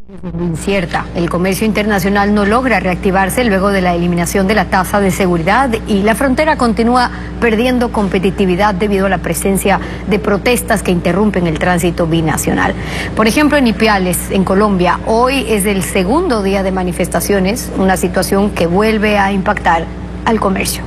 Es muy incierta. El comercio internacional no logra reactivarse luego de la eliminación de la tasa de seguridad y la frontera continúa perdiendo competitividad debido a la presencia de protestas que interrumpen el tránsito binacional. Por ejemplo, en Ipiales, en Colombia, hoy es el segundo día de manifestaciones, una situación que vuelve a impactar al comercio.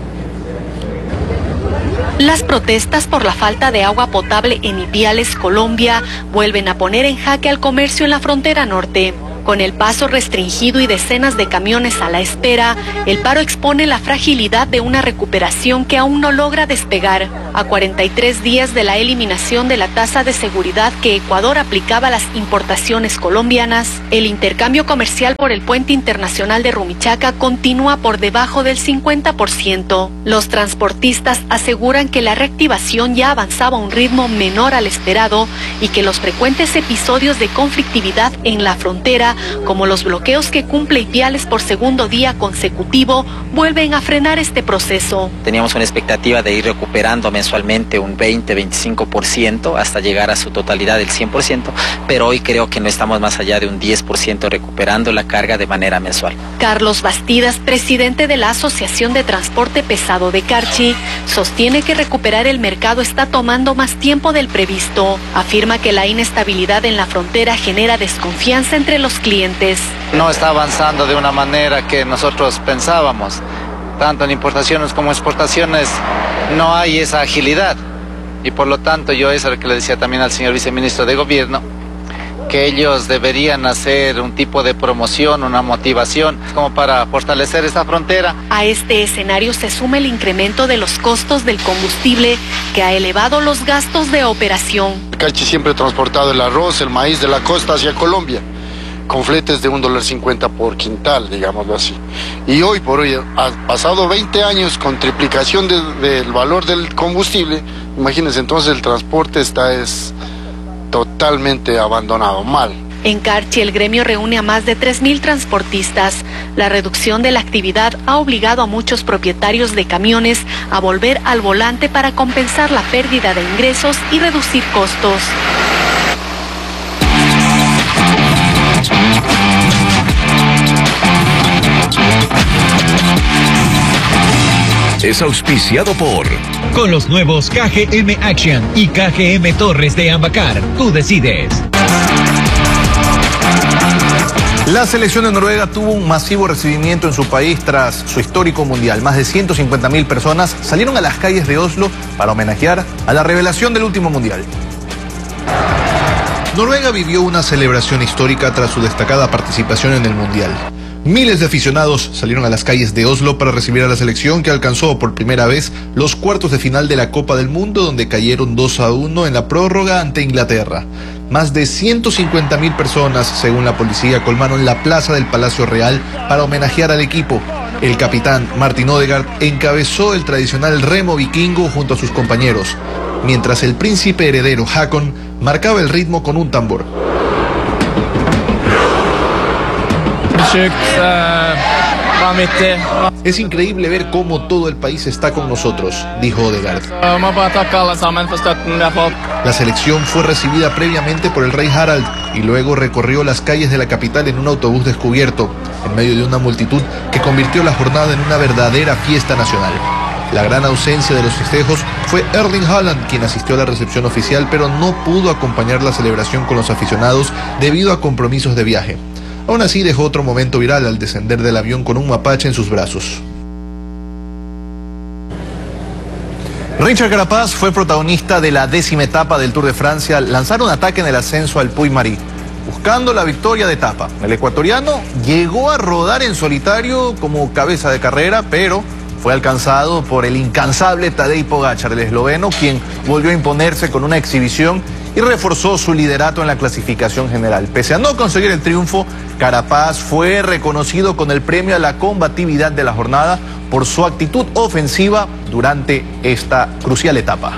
Las protestas por la falta de agua potable en Ipiales, Colombia, vuelven a poner en jaque al comercio en la frontera norte. Con el paso restringido y decenas de camiones a la espera, el paro expone la fragilidad de una recuperación que aún no logra despegar. A 43 días de la eliminación de la tasa de seguridad que Ecuador aplicaba a las importaciones colombianas, el intercambio comercial por el puente internacional de Rumichaca continúa por debajo del 50%. Los transportistas aseguran que la reactivación ya avanzaba a un ritmo menor al esperado y que los frecuentes episodios de conflictividad en la frontera, como los bloqueos que cumple Ipiales por segundo día consecutivo, vuelven a frenar este proceso. Teníamos una expectativa de ir recuperando mensualmente un 20-25% hasta llegar a su totalidad del 100%, pero hoy creo que no estamos más allá de un 10% recuperando la carga de manera mensual. Carlos Bastidas, presidente de la Asociación de Transporte Pesado de Carchi, sostiene que recuperar el mercado está tomando más tiempo del previsto. Afirma que la inestabilidad en la frontera genera desconfianza entre los clientes. No está avanzando de una manera que nosotros pensábamos. Tanto en importaciones como exportaciones no hay esa agilidad. Y por lo tanto yo eso es lo que le decía también al señor viceministro de Gobierno, que ellos deberían hacer un tipo de promoción, una motivación, como para fortalecer esta frontera. A este escenario se suma el incremento de los costos del combustible, que ha elevado los gastos de operación. Carchi siempre ha transportado el arroz, el maíz de la costa hacia Colombia, con fletes de $1.50 por quintal, digámoslo así. Y hoy por hoy, ha pasado 20 años con triplicación del valor del combustible, imagínense, entonces el transporte está totalmente abandonado, mal. En Carchi el gremio reúne a más de 3.000 transportistas. La reducción de la actividad ha obligado a muchos propietarios de camiones a volver al volante para compensar la pérdida de ingresos y reducir costos. Es auspiciado por... Con los nuevos KGM Action y KGM Torres de Ambacar, tú decides. La selección de Noruega tuvo un masivo recibimiento en su país tras su histórico mundial. Más de 150.000 personas salieron a las calles de Oslo para homenajear a la revelación del último mundial. Noruega vivió una celebración histórica tras su destacada participación en el mundial. Miles de aficionados salieron a las calles de Oslo para recibir a la selección que alcanzó por primera vez los cuartos de final de la Copa del Mundo, donde cayeron 2-1 en la prórroga ante Inglaterra. Más de 150.000 personas, según la policía, colmaron la plaza del Palacio Real para homenajear al equipo. El capitán Martin Odegaard encabezó el tradicional remo vikingo junto a sus compañeros, mientras el príncipe heredero Haakon marcaba el ritmo con un tambor. Es increíble ver cómo todo el país está con nosotros, dijo Odegaard. La selección fue recibida previamente por el rey Harald y luego recorrió las calles de la capital en un autobús descubierto, en medio de una multitud que convirtió la jornada en una verdadera fiesta nacional. La gran ausencia de los festejos fue Erling Haaland, quien asistió a la recepción oficial, pero no pudo acompañar la celebración con los aficionados debido a compromisos de viaje. Aún así dejó otro momento viral al descender del avión con un mapache en sus brazos. Richard Carapaz fue protagonista de la 10ª etapa del Tour de Francia al lanzar un ataque en el ascenso al Puy-Marí, buscando la victoria de etapa. El ecuatoriano llegó a rodar en solitario como cabeza de carrera, pero fue alcanzado por el incansable Tadej Pogačar, el esloveno, quien volvió a imponerse con una exhibición y reforzó su liderato en la clasificación general. Pese a no conseguir el triunfo, Carapaz fue reconocido con el premio a la combatividad de la jornada por su actitud ofensiva durante esta crucial etapa.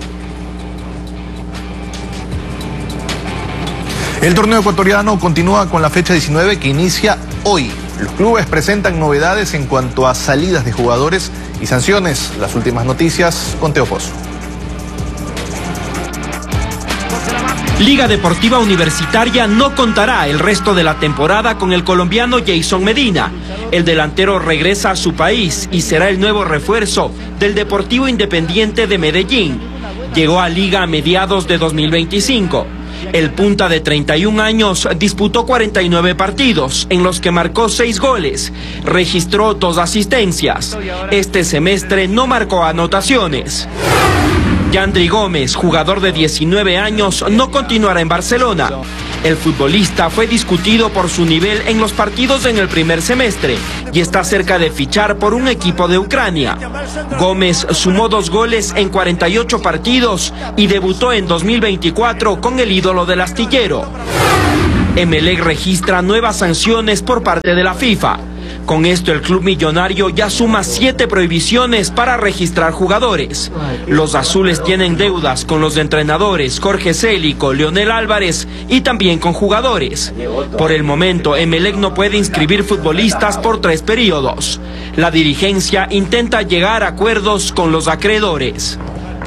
El torneo ecuatoriano continúa con la fecha 19 que inicia hoy. Los clubes presentan novedades en cuanto a salidas de jugadores y sanciones. Las últimas noticias con Teo Pozo. Liga Deportiva Universitaria no contará el resto de la temporada con el colombiano Jason Medina. El delantero regresa a su país y será el nuevo refuerzo del Deportivo Independiente de Medellín. Llegó a Liga a mediados de 2025. El punta de 31 años disputó 49 partidos, en los que marcó 6 goles, registró 2 asistencias. Este semestre no marcó anotaciones. Yandri Gómez, jugador de 19 años, no continuará en Barcelona. El futbolista fue discutido por su nivel en los partidos en el primer semestre y está cerca de fichar por un equipo de Ucrania. Gómez sumó 2 goles en 48 partidos y debutó en 2024 con el ídolo del astillero. Emelec registra nuevas sanciones por parte de la FIFA. Con esto el club millonario ya suma 7 prohibiciones para registrar jugadores. Los azules tienen deudas con los entrenadores Jorge Célico, Leonel Álvarez y también con jugadores. Por el momento, Emelec no puede inscribir futbolistas por 3 periodos. La dirigencia intenta llegar a acuerdos con los acreedores.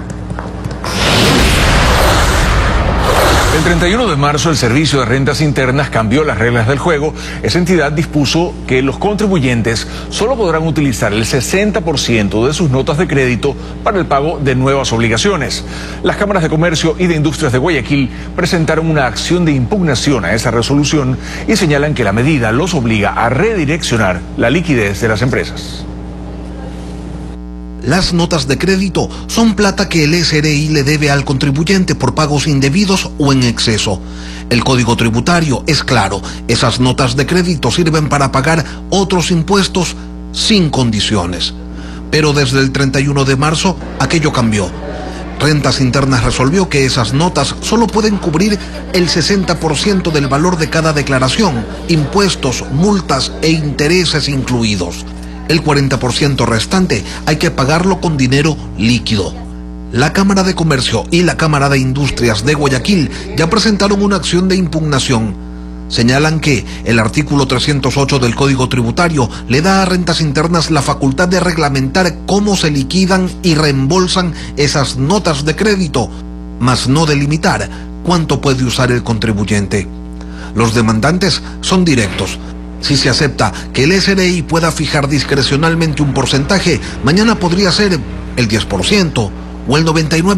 El 31 de marzo el Servicio de Rentas Internas cambió las reglas del juego. Esa entidad dispuso que los contribuyentes solo podrán utilizar el 60% de sus notas de crédito para el pago de nuevas obligaciones. Las cámaras de comercio y de industrias de Guayaquil presentaron una acción de impugnación a esa resolución y señalan que la medida los obliga a redireccionar la liquidez de las empresas. Las notas de crédito son plata que el SRI le debe al contribuyente por pagos indebidos o en exceso. El Código Tributario es claro, esas notas de crédito sirven para pagar otros impuestos sin condiciones. Pero desde el 31 de marzo aquello cambió. Rentas Internas resolvió que esas notas solo pueden cubrir el 60% del valor de cada declaración, impuestos, multas e intereses incluidos. El 40% restante hay que pagarlo con dinero líquido. La Cámara de Comercio y la Cámara de Industrias de Guayaquil ya presentaron una acción de impugnación. Señalan que el artículo 308 del Código Tributario le da a Rentas Internas la facultad de reglamentar cómo se liquidan y reembolsan esas notas de crédito, mas no delimitar cuánto puede usar el contribuyente. Los demandantes son directos. Si se acepta que el SRI pueda fijar discrecionalmente un porcentaje, mañana podría ser el 10% o el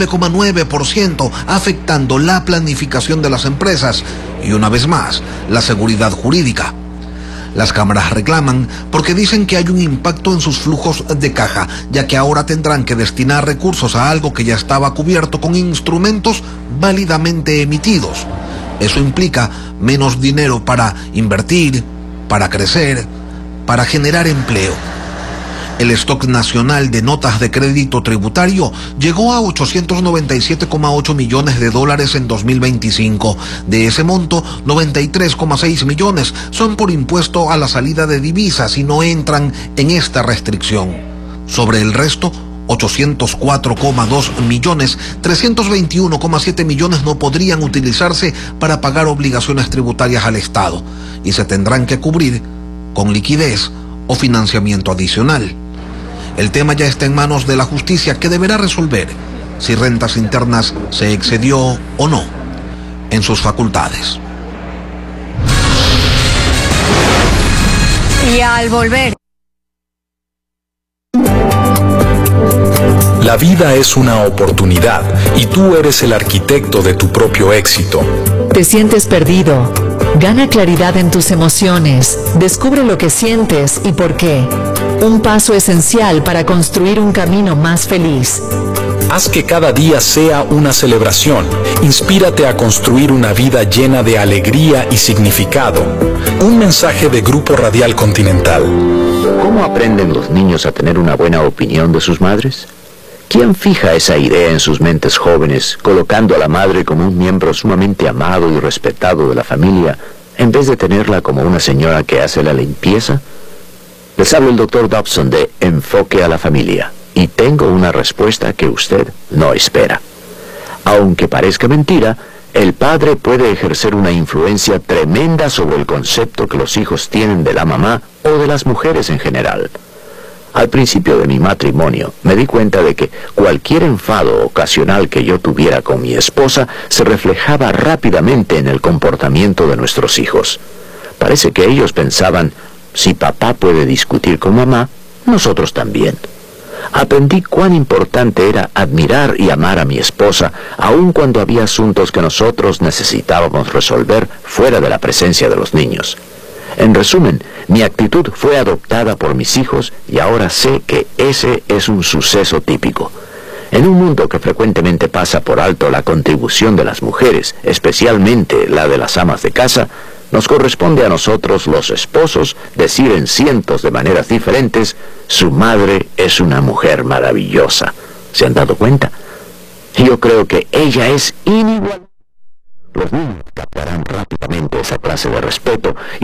99,9%, afectando la planificación de las empresas y, una vez más, la seguridad jurídica. Las cámaras reclaman porque dicen que hay un impacto en sus flujos de caja, ya que ahora tendrán que destinar recursos a algo que ya estaba cubierto con instrumentos válidamente emitidos. Eso implica menos dinero para invertir, para crecer, para generar empleo. El stock nacional de notas de crédito tributario llegó a 897,8 millones de dólares en 2025. De ese monto, 93,6 millones son por impuesto a la salida de divisas y no entran en esta restricción. Sobre el resto, 804,2 millones, 321,7 millones no podrían utilizarse para pagar obligaciones tributarias al Estado y se tendrán que cubrir con liquidez o financiamiento adicional. El tema ya está en manos de la justicia, que deberá resolver si Rentas Internas se excedió o no en sus facultades. Y al volver. La vida es una oportunidad y tú eres el arquitecto de tu propio éxito. ¿Te sientes perdido? Gana claridad en tus emociones, descubre lo que sientes y por qué. Un paso esencial para construir un camino más feliz. Haz que cada día sea una celebración. Inspírate a construir una vida llena de alegría y significado. Un mensaje de Grupo Radial Continental. ¿Cómo aprenden los niños a tener una buena opinión de sus madres? ¿Quién fija esa idea en sus mentes jóvenes, colocando a la madre como un miembro sumamente amado y respetado de la familia, en vez de tenerla como una señora que hace la limpieza? Les habla el Dr. Dobson de Enfoque a la Familia, y tengo una respuesta que usted no espera. Aunque parezca mentira, el padre puede ejercer una influencia tremenda sobre el concepto que los hijos tienen de la mamá o de las mujeres en general. Al principio de mi matrimonio me di cuenta de que cualquier enfado ocasional que yo tuviera con mi esposa se reflejaba rápidamente en el comportamiento de nuestros hijos. Parece que ellos pensaban, si papá puede discutir con mamá, nosotros también. Aprendí cuán importante era admirar y amar a mi esposa, aun cuando había asuntos que nosotros necesitábamos resolver fuera de la presencia de los niños. En resumen, mi actitud fue adoptada por mis hijos y ahora sé que ese es un suceso típico. En un mundo que frecuentemente pasa por alto la contribución de las mujeres, especialmente la de las amas de casa, nos corresponde a nosotros, los esposos, decir en cientos de maneras diferentes, su madre es una mujer maravillosa. ¿Se han dado cuenta? Yo creo que ella es inigualable. Los niños captarán rápidamente esa clase de respeto